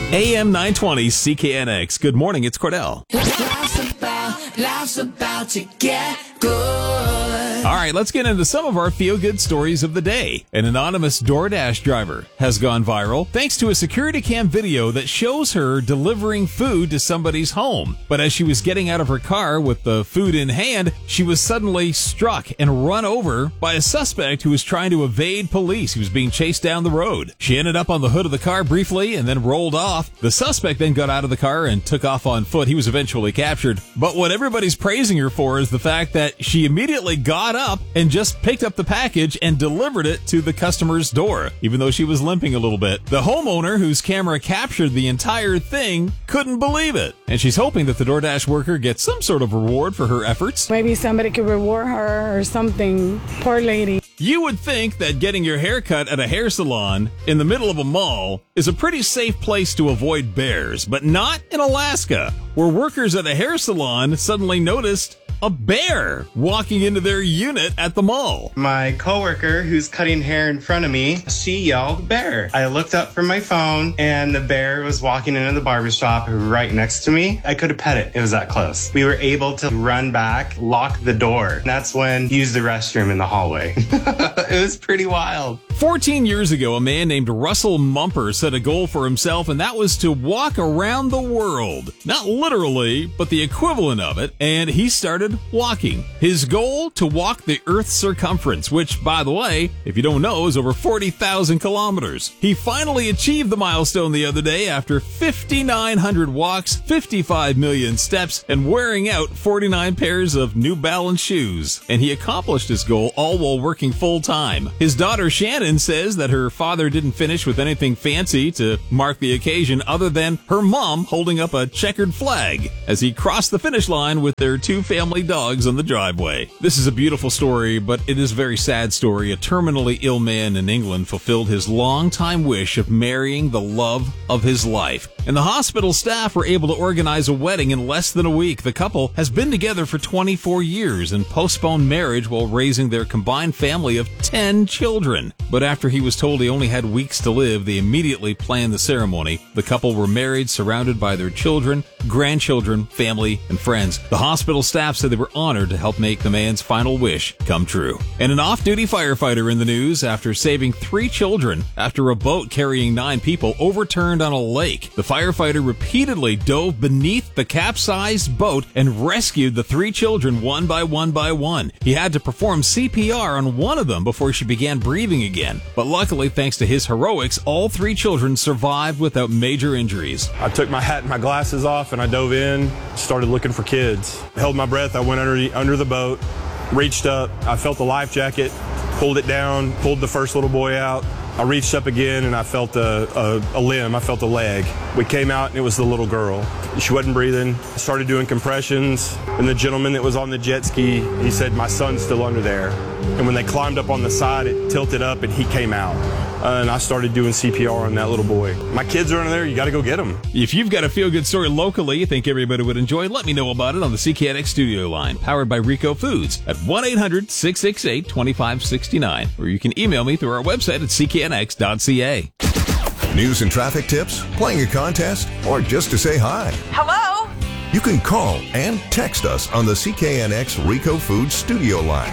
AM 920 CKNX. Good morning, it's Cordell. Life's about to get good. All right, let's get into some of our feel-good stories of the day. An anonymous DoorDash driver has gone viral thanks to a security cam video that shows her delivering food to somebody's home. But as she was getting out of her car with the food in hand, she was suddenly struck and run over by a suspect who was trying to evade police. He was being chased down the road. She ended up on the hood of the car briefly and then rolled off. The suspect then got out of the car and took off on foot. He was eventually captured. But what everybody's praising her for is the fact that she immediately got up and just picked up the package and delivered it to the customer's door, even though she was limping a little bit. The homeowner, whose camera captured the entire thing, couldn't believe it. And she's hoping that the DoorDash worker gets some sort of reward for her efforts. Maybe somebody could reward her or something. Poor lady. You would think that getting your hair cut at a hair salon in the middle of a mall is a pretty safe place to avoid bears, but not in Alaska, where workers at a hair salon suddenly noticed a bear walking into their unit at the mall. My coworker, who's cutting hair in front of me, she yelled, "Bear." I looked up from my phone, and the bear was walking into the barbershop right next to me. I could have pet it. It was that close. We were able to run back, lock the door. That's when we used the restroom in the hallway. It was pretty wild. 14 years ago, a man named Russell Mumper set a goal for himself, and that was to walk around the world. Not literally, but the equivalent of it, and he started walking. His goal, to walk the Earth's circumference, which, by the way, if you don't know, is over 40,000 kilometers. He finally achieved the milestone the other day after 5,900 walks, 55 million steps, and wearing out 49 pairs of New Balance shoes. And he accomplished his goal all while working full-time. His daughter Shannon says that her father didn't finish with anything fancy to mark the occasion other than her mom holding up a checkered flag as he crossed the finish line with their two family dogs on the driveway. This is a beautiful story, but it is a very sad story. A terminally ill man in England fulfilled his long-time wish of marrying the love of his life. And the hospital staff were able to organize a wedding in less than a week. The couple has been together for 24 years and postponed marriage while raising their combined family of 10 children. But after he was told he only had weeks to live, they immediately planned the ceremony. The couple were married, surrounded by their children, grandchildren, family, and friends. The hospital staff said they were honored to help make the man's final wish come true. And an off-duty firefighter in the news after saving 3 children after a boat carrying 9 people overturned on a lake. The firefighter repeatedly dove beneath the capsized boat and rescued the 3 children one by one. He had to perform CPR on one of them before she began breathing again. But luckily, thanks to his heroics, all 3 children survived without major injuries. I took my hat and my glasses off and I dove in, started looking for kids. I held my breath, I went under the boat, reached up, I felt the life jacket, pulled it down, pulled the first little boy out. I reached up again and I felt a limb, I felt a leg. We came out and it was the little girl. She wasn't breathing. I started doing compressions, and the gentleman that was on the jet ski, he said, "My son's still under there." And when they climbed up on the side, it tilted up and he came out. And I started doing CPR on that little boy. My kids are under there, you gotta go get them. If you've got a feel-good story locally you think everybody would enjoy, let me know about it on the CKNX studio line, powered by Rico Foods, at 1-800-668-2569. Or you can email me through our website at cknx.ca. News and traffic tips, playing a contest, or just to say hi. Hello? You can call and text us on the CKNX Rico Foods studio line.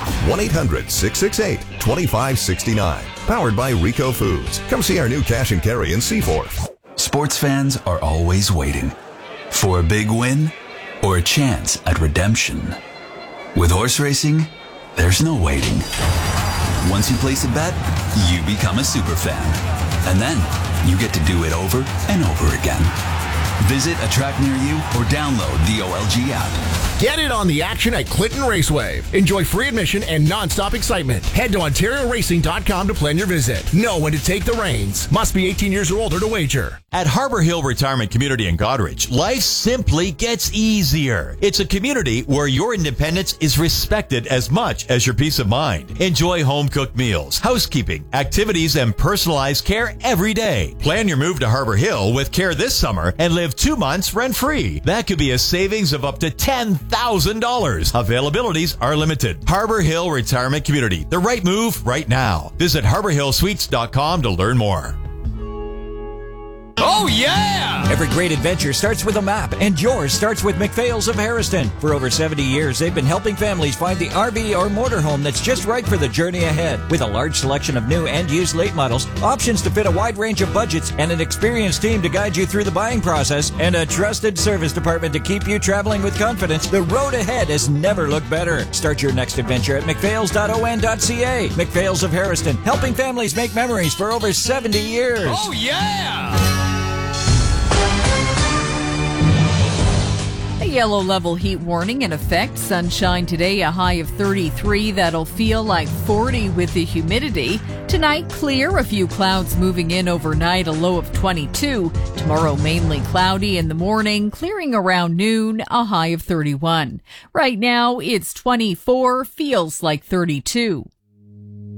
1-800-668-2569. Powered by Rico Foods. Come see our new cash and carry in Seaforth. Sports fans are always waiting for a big win or a chance at redemption. With horse racing, there's no waiting. Once you place a bet, you become a super fan. And then you get to do it over and over again. Visit a track near you or download the OLG app. Get in on the action at Clinton Raceway. Enjoy free admission and non-stop excitement. Head to OntarioRacing.com to plan your visit. Know when to take the reins. Must be 18 years or older to wager. At Harbor Hill Retirement Community in Goderich, life simply gets easier. It's a community where your independence is respected as much as your peace of mind. Enjoy home-cooked meals, housekeeping, activities, and personalized care every day. Plan your move to Harbor Hill with care this summer and live 2 months rent-free. That could be a savings of up to $10,000. Availabilities are limited. Harbor Hill Retirement Community. The right move right now. Visit HarborHillSuites.com to learn more. Oh, yeah! Every great adventure starts with a map, and yours starts with McPhail's of Harrison. For over 70 years, they've been helping families find the RV or motorhome that's just right for the journey ahead. With a large selection of new and used late models, options to fit a wide range of budgets, and an experienced team to guide you through the buying process, and a trusted service department to keep you traveling with confidence, the road ahead has never looked better. Start your next adventure at mcphails.on.ca. McPhails of Harrison, helping families make memories for over 70 years. Oh, yeah! A yellow level heat warning in effect. Sunshine today, a high of 33. That'll feel like 40 with the humidity. Tonight, clear, a few clouds moving in overnight, a low of 22. Tomorrow, mainly cloudy in the morning, clearing around noon, a high of 31. Right now, it's 24, feels like 32.